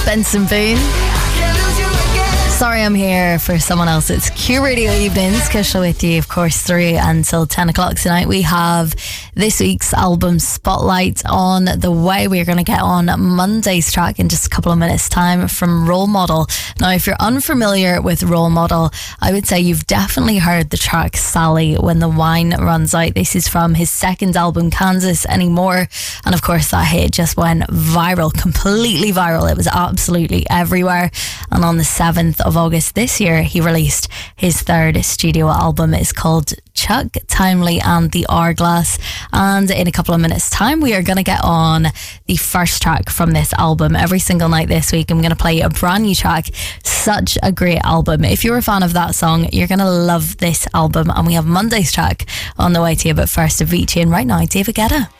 Benson Boone. Sorry I'm here for someone else. It's Q Radio Evenings. Kishla with you, of course, through until 10 o'clock tonight. We have this week's album Spotlight on the way. We're going to get on Monday's track in just a couple of minutes' time from Role Model. Now, if you're unfamiliar with Role Model, I would say you've definitely heard the track Sally, When the Wine Runs Out. This is from his second album, Kansas Anymore. And of course, that hit just went viral, completely viral. It was absolutely everywhere. And on the 7th of August this year, he released his third studio album. It's called Chuck, Timely and the Hourglass. And in a couple of minutes' time, we are going to get on the first track from this album. Every single night this week, I'm going to play a brand new track. Such a great album. If you're a fan of that song, you're going to love this album. And we have Monday's track on the way to you. But first, Avicii, and right now, David Guetta.